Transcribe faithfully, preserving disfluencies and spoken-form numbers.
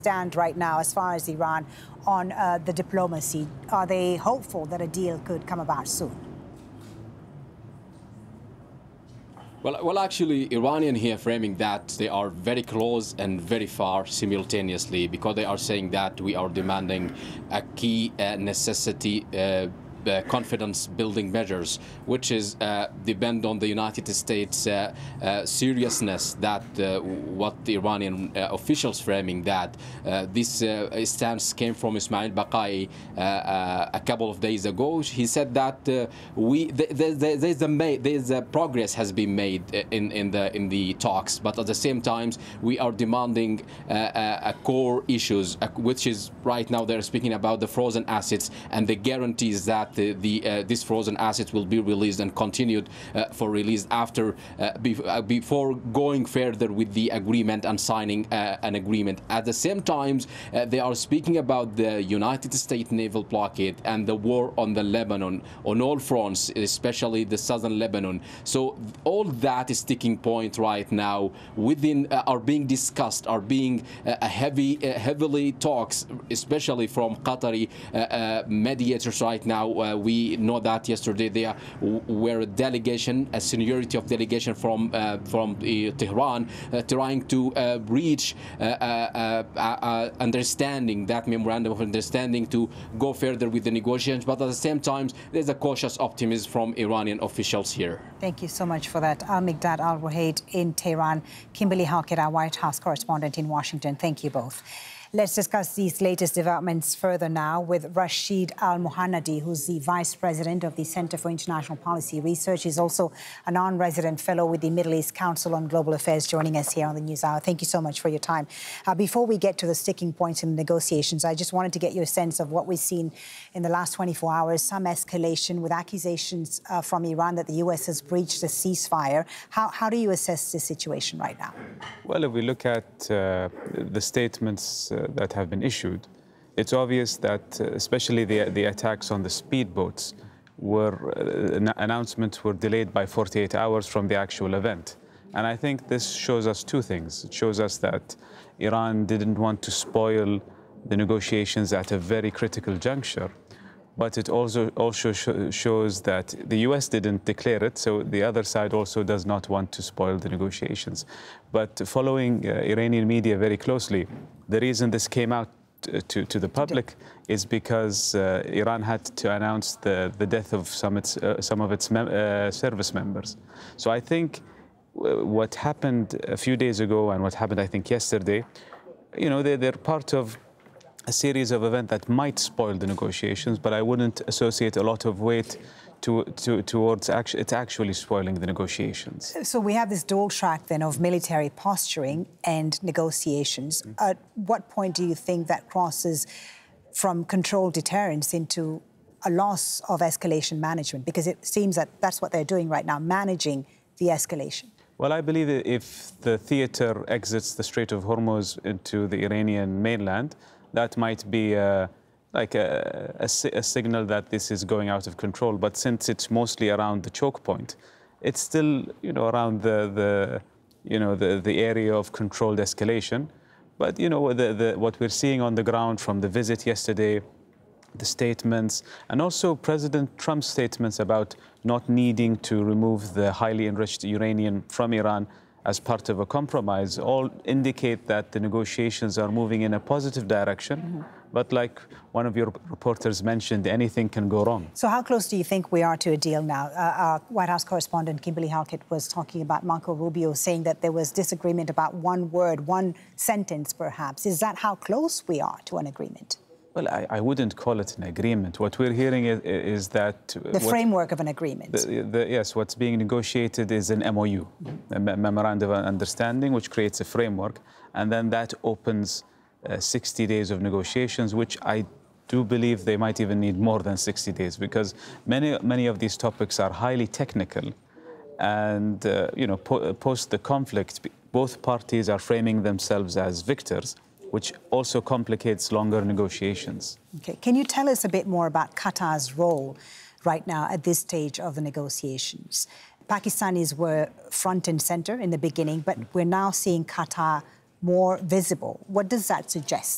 stand right now as far as Iran on uh, the diplomacy? Are they hopeful that a deal could come about soon? Well, well, actually, Iranian here framing that they are very close and very far simultaneously, because they are saying that we are demanding a key uh, necessity uh, Uh, confidence-building measures, which is uh, depend on the United States uh, uh, seriousness. That uh, what the Iranian uh, officials framing that uh, this uh, stance came from Ismail Baqai uh, uh, a couple of days ago. He said that uh, we th th there's a there's a progress has been made in in the in the talks, but at the same time we are demanding uh, uh, a core issues, uh, which is right now they're speaking about the frozen assets and the guarantees that The, the uh, this frozen assets will be released and continued uh, for release after uh, be, uh, before going further with the agreement and signing uh, an agreement. At the same time, uh, they are speaking about the United States naval blockade and the war on the Lebanon on all fronts, especially the southern Lebanon. So all that is sticking point right now within uh, are being discussed, are being uh, a heavy, uh, heavily talks, especially from Qatari uh, uh, mediators right now. Uh, we know that yesterday there were a delegation, a seniority of delegation from uh, from uh, Tehran, uh, trying to uh, reach uh, uh, uh, uh, understanding, that memorandum of understanding, to go further with the negotiations. But at the same time, there's a cautious optimism from Iranian officials here. Thank you so much for that. Al-Miqdad Al-Ruhaid in Tehran, Kimberly Halkett, our White House correspondent in Washington. Thank you both. Let's discuss these latest developments further now with Rashid Al-Mohannadi, who's the Vice President of the Center for International Policy Research. He's also a non-resident fellow with the Middle East Council on Global Affairs, joining us here on the NewsHour. Thank you so much for your time. Uh, before we get to the sticking points in the negotiations, I just wanted to get your sense of what we've seen in the last twenty-four hours, some escalation with accusations uh, from Iran that the U S has breached the ceasefire. How, how do you assess the situation right now? Well, if we look at uh, the statements uh, that have been issued, it's obvious that uh, especially the, the attacks on the speedboats were uh, announcements were delayed by forty-eight hours from the actual event. And I think this shows us two things. It shows us that Iran didn't want to spoil the negotiations at a very critical juncture, but it also also sh shows that the U S didn't declare it, so the other side also does not want to spoil the negotiations. But following uh, Iranian media very closely, the reason this came out to, to the public is because uh, Iran had to announce the, the death of some, its, uh, some of its mem uh, service members. So I think what happened a few days ago and what happened, I think, yesterday, you know, they're, they're part of a series of events that might spoil the negotiations, but I wouldn't associate a lot of weight to, to, towards actu it actually spoiling the negotiations. So we have this dual track then of military posturing and negotiations. Mm-hmm. At what point do you think that crosses from controlled deterrence into a loss of escalation management? Because it seems that that's what they're doing right now, managing the escalation. Well, I believe that if the theater exits the Strait of Hormuz into the Iranian mainland, that might be uh, like a, a, a signal that this is going out of control. But since it's mostly around the choke point, it's still, you know, around the, the you know, the, the area of controlled escalation. But, you know, the, the, what we're seeing on the ground from the visit yesterday, the statements, and also President Trump's statements about not needing to remove the highly enriched uranium from Iran as part of a compromise, all indicate that the negotiations are moving in a positive direction. Mm-hmm. But like one of your reporters mentioned, anything can go wrong. So how close do you think we are to a deal now? Uh, our White House correspondent Kimberly Halkett was talking about Marco Rubio saying that there was disagreement about one word, one sentence perhaps. Is that how close we are to an agreement? Well, I, I wouldn't call it an agreement. What we're hearing is, is that... The what, framework of an agreement. The, the, yes, what's being negotiated is an M O U, mm-hmm. a Memorandum of Understanding, which creates a framework. And then that opens uh, sixty days of negotiations, which I do believe they might even need more than sixty days, because many, many of these topics are highly technical. And, uh, you know, po post the conflict, both parties are framing themselves as victors, which also complicates longer negotiations. Okay. Can you tell us a bit more about Qatar's role right now at this stage of the negotiations? Pakistanis were front and center in the beginning, but we're now seeing Qatar more visible. What does that suggest?